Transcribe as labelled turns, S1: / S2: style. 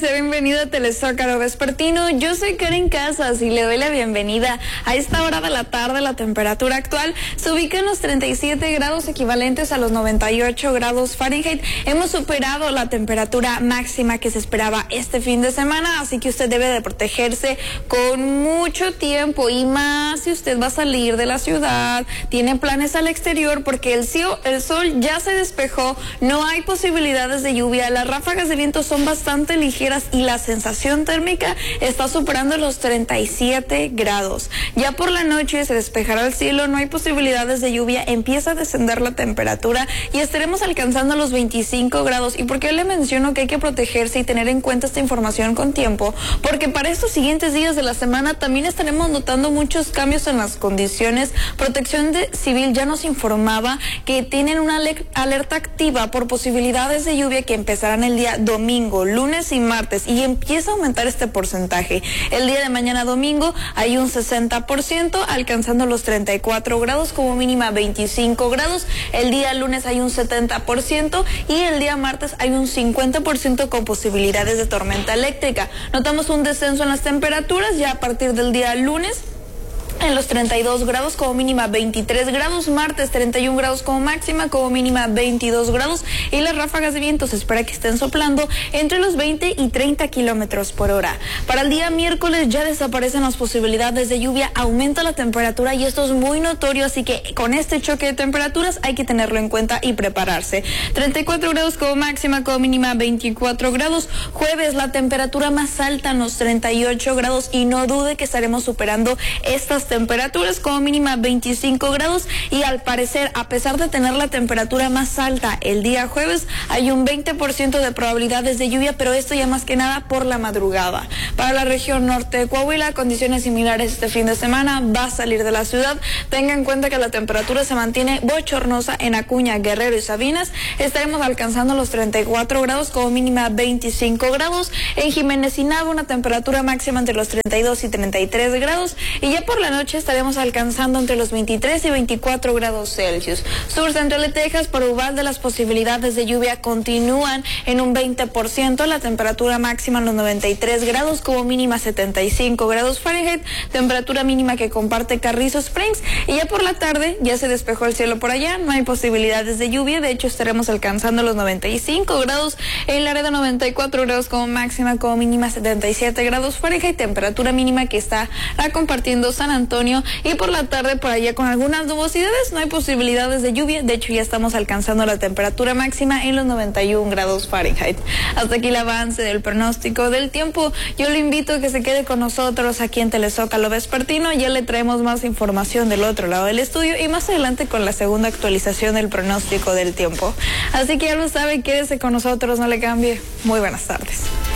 S1: Sea bienvenido a Telezócalo Vespertino. Yo soy Karen Casas y le doy la bienvenida. A esta hora de la tarde la temperatura actual se ubica en los 37 grados equivalentes a los 98 grados Fahrenheit. Hemos superado la temperatura máxima que se esperaba este fin de semana, así que usted debe de protegerse con mucho tiempo y más si usted va a salir de la ciudad, tiene planes al exterior, porque el sol ya se despejó, no hay posibilidades de lluvia, las ráfagas de viento son bastante ligeras y la sensación térmica está superando los 37 grados. Ya por la noche se despejará el cielo, no hay posibilidades de lluvia, empieza a descender la temperatura y estaremos alcanzando los 25 grados. ¿Y por qué le menciono que hay que protegerse y tener en cuenta esta información con tiempo? Porque para estos siguientes días de la semana también estaremos notando muchos cambios en las condiciones. Protección Civil ya nos informaba que tienen una alerta activa por posibilidades de lluvia que empezarán el día domingo, lunes y martes, y empieza a aumentar este porcentaje. El día de mañana domingo hay un 60%, alcanzando los 34 grados, como mínima 25 grados. El día lunes hay un 70% y el día martes hay un 50% con posibilidades de tormenta eléctrica. Notamos un descenso en las temperaturas ya a partir del día lunes, en los 32 grados, como mínima 23 grados, martes 31 grados como máxima, como mínima 22 grados, y las ráfagas de viento se espera que estén soplando entre los 20 y 30 kilómetros por hora. Para el día miércoles ya desaparecen las posibilidades de lluvia, aumenta la temperatura y esto es muy notorio, así que con este choque de temperaturas hay que tenerlo en cuenta y prepararse. 34 grados como máxima, como mínima 24 grados. Jueves la temperatura más alta en los 38 grados y no dude que estaremos superando estas temperaturas, como mínima 25 grados, y al parecer, a pesar de tener la temperatura más alta el día jueves, hay un 20% de probabilidades de lluvia, pero esto ya más que nada por la madrugada. Para la región norte de Coahuila, condiciones similares este fin de semana, va a salir de la ciudad. Tenga en cuenta que la temperatura se mantiene bochornosa en Acuña, Guerrero y Sabinas. Estaremos alcanzando los 34 grados, como mínima 25 grados. En Jiménez y Nava, una temperatura máxima entre los 32 y 33 grados, y ya por la noche estaremos alcanzando entre los 23 y 24 grados Celsius. Sur central de Texas, por Uvalde, las posibilidades de lluvia continúan en un 20%, la temperatura máxima en los 93 grados, como mínima 75 grados Fahrenheit, temperatura mínima que comparte Carrizo Springs, y ya por la tarde ya se despejó el cielo por allá, no hay posibilidades de lluvia, de hecho estaremos alcanzando los 95 grados, en Laredo 94 grados como máxima, como mínima 77 grados Fahrenheit, temperatura mínima que está compartiendo San Antonio, y por la tarde por allá con algunas nubosidades, no hay posibilidades de lluvia, de hecho ya estamos alcanzando la temperatura máxima en los 91 grados Fahrenheit. Hasta aquí el avance del pronóstico del tiempo. Yo le invito a que se quede con nosotros aquí en Telezócalo Vespertino, ya le traemos más información del otro lado del estudio y más adelante con la segunda actualización del pronóstico del tiempo. Así que ya lo sabe, quédese con nosotros, no le cambie. Muy buenas tardes.